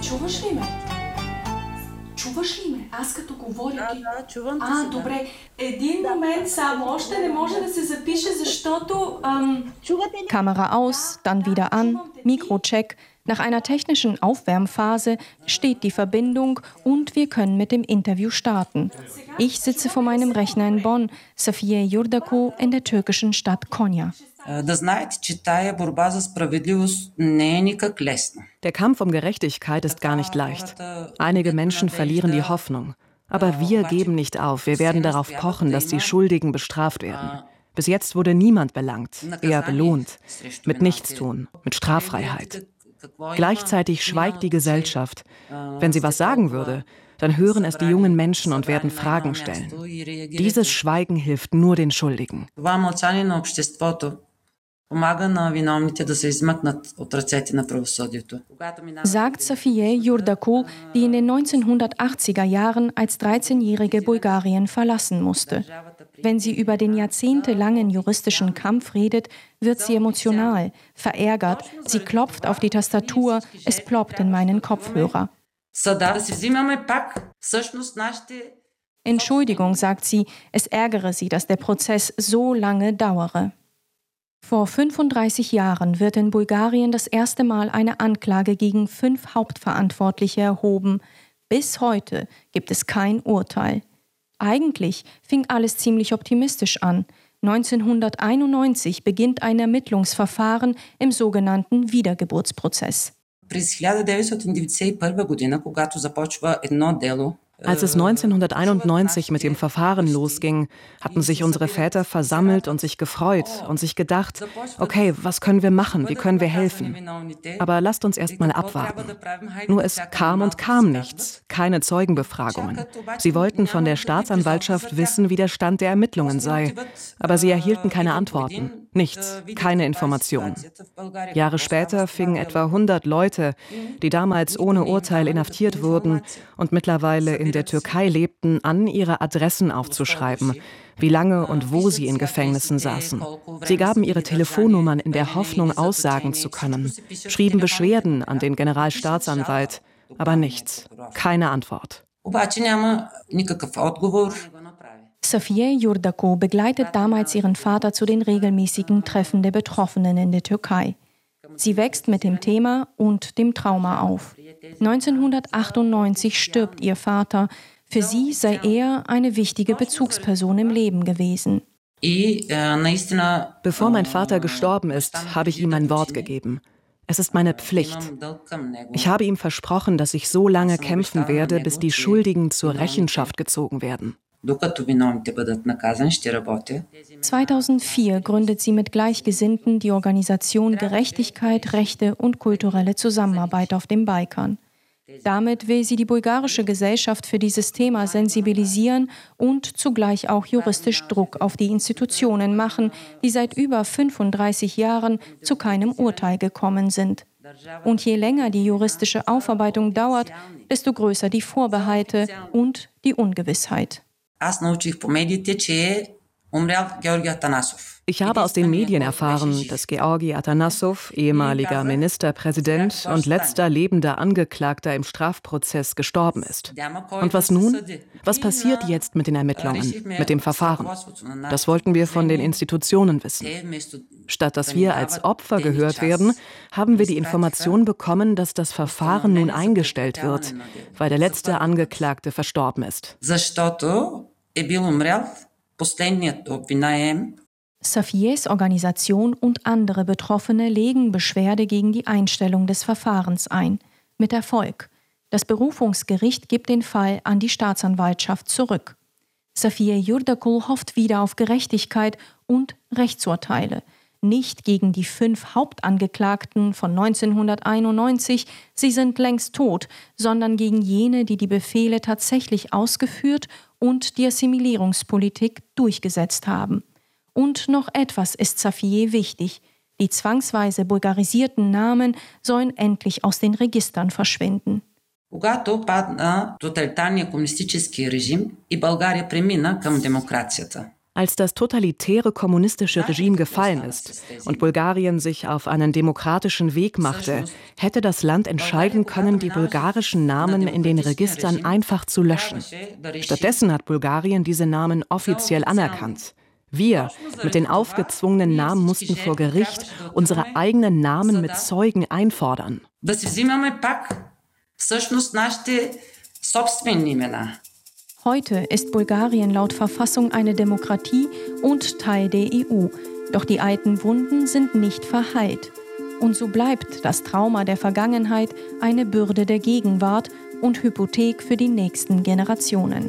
Чуваш ли ме? Чуваш ли ме? Аз като говоря ти... Да, чувам те сега. Добре. Един момент само. Още не може да се запише, защото... Kamera aus, dann wieder an, Mikrocheck. Nach einer technischen Aufwärmphase steht die Verbindung und wir können mit dem Interview starten. Ich sitze vor meinem Rechner in Bonn, Safiye Yurdaku in der türkischen Stadt Konya. Да знаете, че тая борба за справедливост не е никак лесна. Der Kampf um Gerechtigkeit ist gar nicht leicht. Einige Menschen verlieren die Hoffnung. Aber wir geben nicht auf. Wir werden darauf pochen, dass die Schuldigen bestraft werden. Bis jetzt wurde niemand belangt, eher belohnt. Mit Nichtstun, mit Straffreiheit. Gleichzeitig schweigt die Gesellschaft. Wenn sie was sagen würde, dann hören es die jungen Menschen und werden Fragen stellen. Dieses Schweigen hilft nur den Schuldigen. Sagt Safiye Yurdaku, die in den 1980er Jahren als 13-jährige Bulgarien verlassen musste. Wenn sie über den jahrzehntelangen juristischen Kampf redet, wird sie emotional, verärgert, sie klopft auf die Tastatur, es ploppt in meinen Kopfhörer. Entschuldigung, sagt sie, es ärgere sie, dass der Prozess so lange dauere. Vor 35 Jahren wird in Bulgarien das erste Mal eine Anklage gegen 5 Hauptverantwortliche erhoben. Bis heute gibt es kein Urteil. Eigentlich fing alles ziemlich optimistisch an. 1991 beginnt ein Ermittlungsverfahren im sogenannten Wiedergeburtsprozess. Als es 1991 mit dem Verfahren losging, hatten sich unsere Väter versammelt und sich gefreut und sich gedacht, okay, was können wir machen, wie können wir helfen? Aber lasst uns erst mal abwarten. Nur es kam und kam nichts, keine Zeugenbefragungen. Sie wollten von der Staatsanwaltschaft wissen, wie der Stand der Ermittlungen sei. Aber sie erhielten keine Antworten, nichts, keine Informationen. Jahre später fingen etwa 100 Leute, die damals ohne Urteil inhaftiert wurden und mittlerweile in der Türkei lebten, an, ihre Adressen aufzuschreiben, wie lange und wo sie in Gefängnissen saßen. Sie gaben ihre Telefonnummern in der Hoffnung, aussagen zu können, schrieben Beschwerden an den Generalstaatsanwalt, aber nichts, keine Antwort. Safiye Yurdaku begleitet damals ihren Vater zu den regelmäßigen Treffen der Betroffenen in der Türkei. Sie wächst mit dem Thema und dem Trauma auf. 1998 stirbt ihr Vater. Für sie sei er eine wichtige Bezugsperson im Leben gewesen. Bevor mein Vater gestorben ist, habe ich ihm ein Wort gegeben. Es ist meine Pflicht. Ich habe ihm versprochen, dass ich so lange kämpfen werde, bis die Schuldigen zur Rechenschaft gezogen werden. 2004 gründet sie mit Gleichgesinnten die Organisation Gerechtigkeit, Rechte und kulturelle Zusammenarbeit auf dem Balkan. Damit will sie die bulgarische Gesellschaft für dieses Thema sensibilisieren und zugleich auch juristisch Druck auf die Institutionen machen, die seit über 35 Jahren zu keinem Urteil gekommen sind. Und je länger die juristische Aufarbeitung dauert, desto größer die Vorbehalte und die Ungewissheit. Ich habe aus den Medien erfahren, dass Georgi Atanassow, ehemaliger Ministerpräsident und letzter lebender Angeklagter im Strafprozess, gestorben ist. Und was nun? Was passiert jetzt mit den Ermittlungen, mit dem Verfahren? Das wollten wir von den Institutionen wissen. Statt dass wir als Opfer gehört werden, haben wir die Information bekommen, dass das Verfahren nun eingestellt wird, weil der letzte Angeklagte verstorben ist. Safiyes Organisation und andere Betroffene legen Beschwerde gegen die Einstellung des Verfahrens ein. Mit Erfolg. Das Berufungsgericht gibt den Fall an die Staatsanwaltschaft zurück. Safiye Yurdaku hofft wieder auf Gerechtigkeit und Rechtsurteile. Nicht gegen die 5 Hauptangeklagten von 1991, sie sind längst tot, sondern gegen jene, die die Befehle tatsächlich ausgeführt und die Assimilierungspolitik durchgesetzt haben. Und noch etwas ist Safiye wichtig. Die zwangsweise bulgarisierten Namen sollen endlich aus den Registern verschwinden. Когато падна тоталитарния комунистически режим и България премина към демокрацията. Als das totalitäre kommunistische Regime gefallen ist und Bulgarien sich auf einen demokratischen Weg machte, hätte das Land entscheiden können, die bulgarischen Namen in den Registern einfach zu löschen. Stattdessen hat Bulgarien diese Namen offiziell anerkannt. Wir mit den aufgezwungenen Namen mussten vor Gericht unsere eigenen Namen mit Zeugen einfordern. Heute ist Bulgarien laut Verfassung eine Demokratie und Teil der EU. Doch die alten Wunden sind nicht verheilt. Und so bleibt das Trauma der Vergangenheit eine Bürde der Gegenwart und Hypothek für die nächsten Generationen.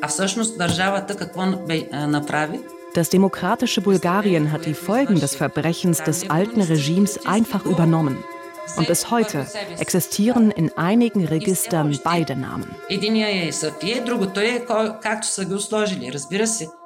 Das demokratische Bulgarien hat die Folgen des Verbrechens des alten Regimes einfach übernommen. Und bis heute existieren in einigen Registern beide Namen.